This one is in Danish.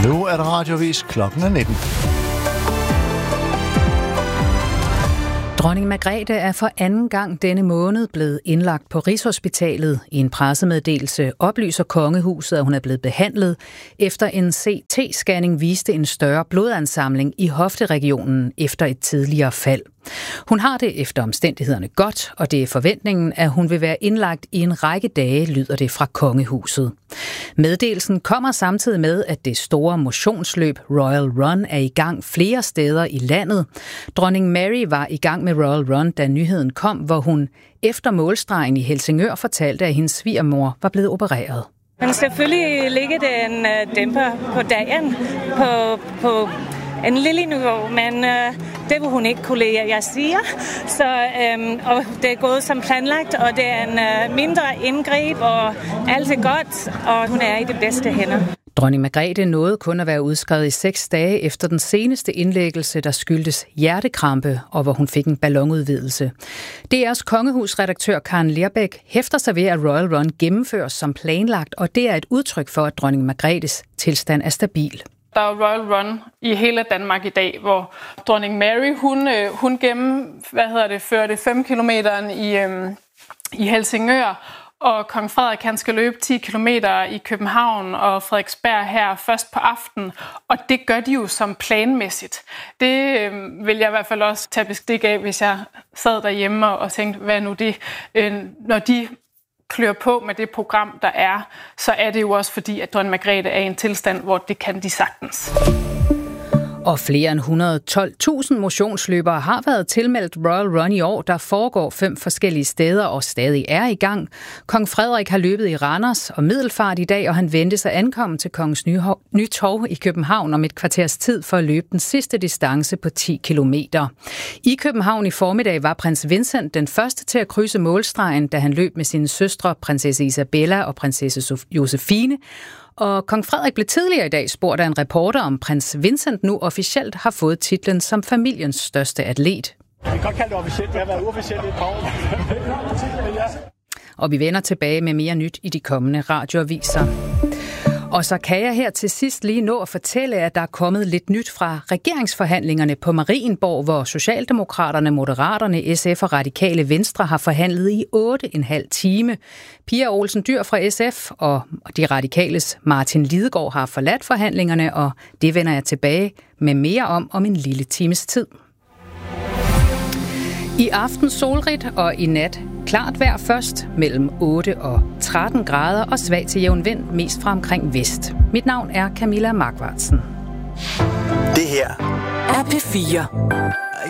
Nu er der radiovis klokken 19. Dronning Margrethe er for anden gang denne måned blevet indlagt på Rigshospitalet. I en pressemeddelelse oplyser kongehuset, at hun er blevet behandlet, efter en CT-scanning viste en større blodansamling i hofteregionen efter et tidligere fald. Hun har det efter omstændighederne godt, og det er forventningen, at hun vil være indlagt i en række dage, lyder det fra kongehuset. Meddelelsen kommer samtidig med, at det store motionsløb Royal Run er i gang flere steder i landet. Dronning Mary var i gang med Royal Run, da nyheden kom, hvor hun efter målstregen i Helsingør fortalte, at hendes svigermor var blevet opereret. Men selvfølgelig ligger det en dæmper på dagen på en lille niveau, men det vil hun ikke kunne lide, jeg siger. Så, og det er gået som planlagt, og det er en mindre indgreb, og alt er godt, og hun er i det bedste hænder. Dronning Margrethe nåede kun at være udskrevet i 6 dage efter den seneste indlæggelse, der skyldtes hjertekrampe, og hvor hun fik en ballonudvidelse. DR's kongehusredaktør Karen Lerbæk hæfter sig ved, at Royal Run gennemføres som planlagt, og det er et udtryk for, at dronning Margrethes tilstand er stabil. Der er Royal Run i hele Danmark i dag, hvor dronning Mary, hun førte 5 kilometer i Helsingør, og kong Frederik, han skal løbe 10 kilometer i København og Frederiksberg her først på aftenen, og det gør de jo som planmæssigt. Det vil jeg i hvert fald også tage bestik af, hvis jeg sad derhjemme og tænkte, hvad nu det, når de klør på med det program, der er, så er det jo også fordi, at dronning Margrethe er i en tilstand, hvor det kan de sagtens. Og flere end 112.000 motionsløbere har været tilmeldt Royal Run i år, der foregår 5 forskellige steder og stadig er i gang. Kong Frederik har løbet i Randers og Middelfart i dag, og han ventes at ankomme til Kongens Nytorv i København om et kvarters tid for at løbe den sidste distance på 10 kilometer. I København i formiddag var prins Vincent den første til at krydse målstregen, da han løb med sine søstre, prinsesse Isabella og prinsesse Josefine. Og kong Frederik blev tidligere i dag spurgt af en reporter, om prins Vincent nu officielt har fået titlen som familiens største atlet. Vi kan godt kalde det officielt. Det har været uofficielt i et par år. Og vi vender tilbage med mere nyt i de kommende radioaviser. Og så kan jeg her til sidst lige nå at fortælle, at der er kommet lidt nyt fra regeringsforhandlingerne på Marienborg, hvor Socialdemokraterne, Moderaterne, SF og Radikale Venstre har forhandlet i 8,5 time. Pia Olsen Dyhr fra SF og de radikales Martin Lidegaard har forladt forhandlingerne, og det vender jeg tilbage med mere om en lille times tid. I aften solrigt og i nat klart vejr først mellem 8 og 13 grader og svag til jævn vind, mest fra omkring vest. Mit navn er Camilla Markvartsen. Det her er P4.